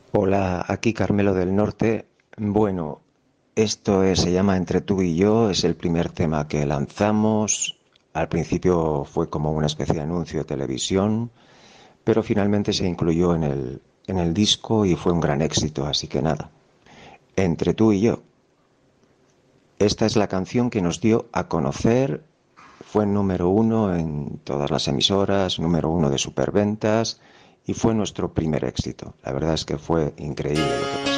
Hola, aquí Carmelo del Norte. Bueno, se llama Entre tú y yo, es el primer tema que lanzamos. Al principio fue como una especie de anuncio de televisión, pero finalmente se incluyó en el disco y fue un gran éxito, así que nada. Entre tú y yo. Esta es la canción que nos dio a conocer, fue número uno en todas las emisoras, número uno de superventas y fue nuestro primer éxito. La verdad es que fue increíble lo que pasó.